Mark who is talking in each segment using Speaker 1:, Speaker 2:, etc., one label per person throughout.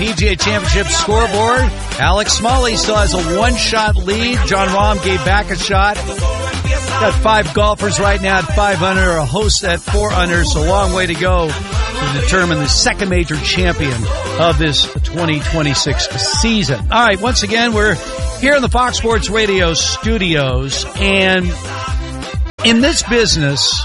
Speaker 1: PGA Championship scoreboard. Alex Smalley still has a one-shot lead. John Rahm gave back a shot. Got 5 golfers right now at 5 under, a host at 4 under, so a long way to go to determine the second major champion of this 2026 season. All right, once again, we're here in the Fox Sports Radio studios, and in this business,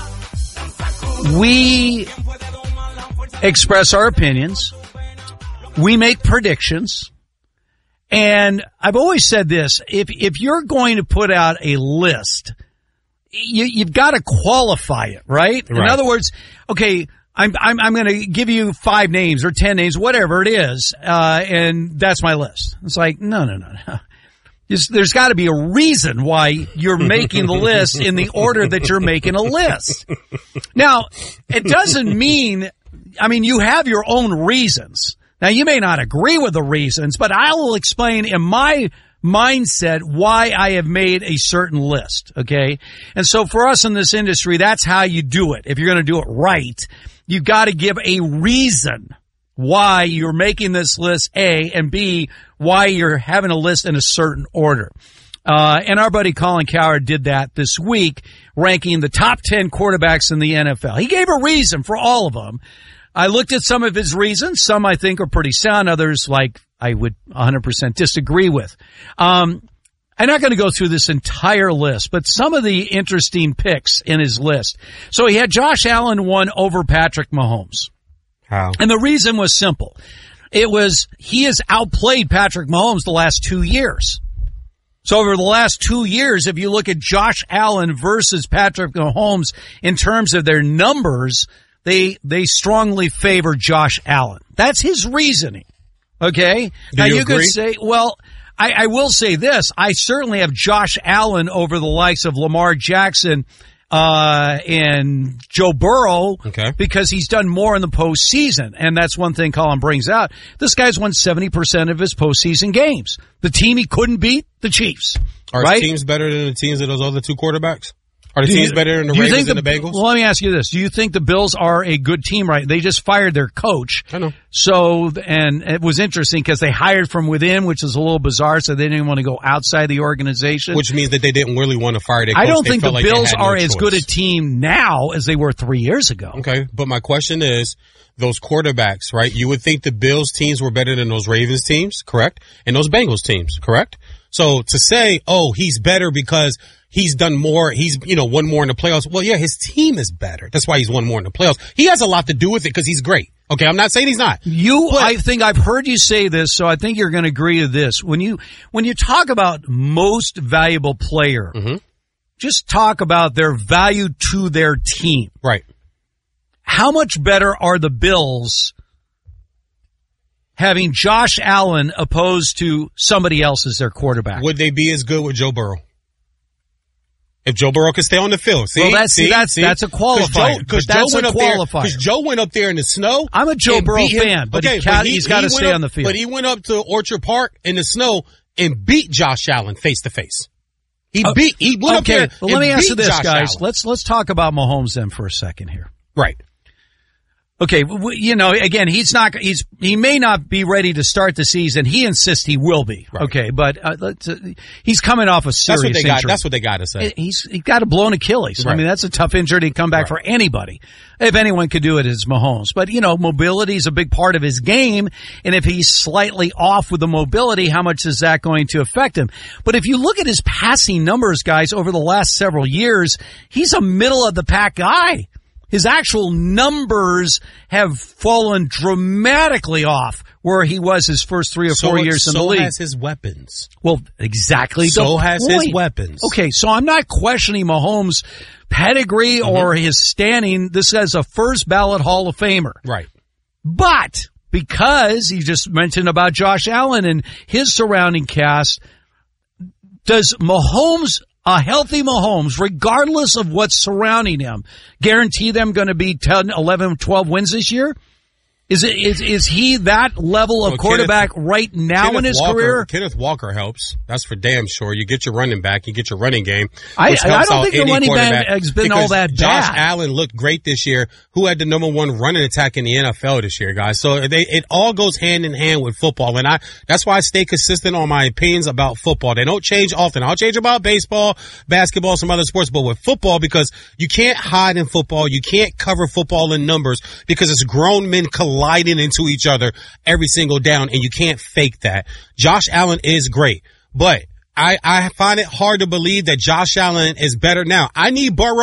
Speaker 1: we express our opinions, we make predictions, and I've always said this, if you're going to put out a list, you've got to qualify it, right? In other words, okay, I'm going to give you 5 names or 10 names, whatever it is, and that's my list. It's like, no. There's got to be a reason why you're making the list in the order that you're making a list. Now, it doesn't mean, you have your own reasons. Now, you may not agree with the reasons, but I will explain in my mindset why I have made a certain list, okay? And so for us in this industry, that's how you do it. If you're going to do it right, you've got to give a reason why you're making this list, A, and B, why you're having a list in a certain order. And our buddy Colin Cowherd did that this week, ranking the top 10 quarterbacks in the NFL. He gave a reason for all of them. I looked at some of his reasons. Some I think are pretty sound. Others, I would 100% disagree with. I'm not going to go through this entire list, but some of the interesting picks in his list. So he had Josh Allen 1 over Patrick Mahomes.
Speaker 2: How?
Speaker 1: And the reason was simple. It was he has outplayed Patrick Mahomes the last 2 years. So over the last 2 years, if you look at Josh Allen versus Patrick Mahomes in terms of their numbers, they strongly favor Josh Allen. That's his reasoning. Okay?
Speaker 2: Do you agree?
Speaker 1: Could say, well, I will say this. I certainly have Josh Allen over the likes of Lamar Jackson and Joe Burrow,
Speaker 2: okay,
Speaker 1: because he's done more in the postseason. And that's one thing Colin brings out. This guy's won 70% of his postseason games. The team he couldn't beat, the Chiefs.
Speaker 2: Are his teams better than the teams of those other 2 quarterbacks? Are the teams better than the Ravens and the Bengals?
Speaker 1: Well, let me ask you this. Do you think the Bills are a good team, right? They just fired their coach.
Speaker 2: I know.
Speaker 1: So, and it was interesting because they hired from within, which is a little bizarre, so they didn't want to go outside the organization.
Speaker 2: Which means that they didn't really want to fire their coach.
Speaker 1: I don't think the Bills are as
Speaker 2: choice.
Speaker 1: good a team now as they were 3 years ago.
Speaker 2: Okay, but my question is, those quarterbacks, right? You would think the Bills teams were better than those Ravens teams, correct? And those Bengals teams, correct? So to say, oh, he's better because he's done more, he's, won more in the playoffs. Well, yeah, his team is better. That's why he's won more in the playoffs. He has a lot to do with it because he's great. Okay, I'm not saying he's not.
Speaker 1: I think I've heard you say this, so I think you're going to agree to this. When you talk about most valuable player, just talk about their value to their team.
Speaker 2: Right.
Speaker 1: How much better are the Bills having Josh Allen opposed to somebody else as their quarterback?
Speaker 2: Would they be as good with Joe Burrow? If Joe Burrow could stay on the field.
Speaker 1: Well, that's a qualifier.
Speaker 2: Because Joe went up there in the snow.
Speaker 1: I'm a Joe Burrow fan, but he's got to stay on the field.
Speaker 2: But he went up to Orchard Park in the snow and beat Josh Allen face to face. He went up there.
Speaker 1: Well, let me ask you this,
Speaker 2: Josh
Speaker 1: guys.
Speaker 2: Allen.
Speaker 1: Let's talk about Mahomes then for a second here.
Speaker 2: Right.
Speaker 1: Okay, again, he may not be ready to start the season. He insists he will be. Right. Okay, but he's coming off a serious injury.
Speaker 2: That's what they got to say.
Speaker 1: He got a blown Achilles.
Speaker 2: Right.
Speaker 1: That's a tough injury to come back for anybody. If anyone could do it, it's Mahomes. But, mobility is a big part of his game, and if he's slightly off with the mobility, how much is that going to affect him? But if you look at his passing numbers, guys, over the last several years, he's a middle-of-the-pack guy. His actual numbers have fallen dramatically off where he was his first 3 or 4 years in the league.
Speaker 2: So has his weapons.
Speaker 1: Well, exactly.
Speaker 2: So has his weapons.
Speaker 1: Okay, so I'm not questioning Mahomes' pedigree or his standing. This is a first ballot Hall of Famer.
Speaker 2: Right.
Speaker 1: But because you just mentioned about Josh Allen and his surrounding cast, does a healthy Mahomes, regardless of what's surrounding him, guarantee them going to be 10, 11, 12 wins this year? Is he that level of quarterback right now in his career?
Speaker 2: Kenneth Walker helps. That's for damn sure. You get your running back, you get your running game.
Speaker 1: I don't think the running back has been all that bad.
Speaker 2: Josh Allen looked great this year. Who had the number one running attack in the NFL this year, guys? So it all goes hand in hand with football, and that's why I stay consistent on my opinions about football. They don't change often. I'll change about baseball, basketball, some other sports, but with football, because you can't hide in football, you can't cover football in numbers because it's grown men colliding into each other every single down, and you can't fake that. Josh Allen is great, but I find it hard to believe that Josh Allen is better now. I need Burrow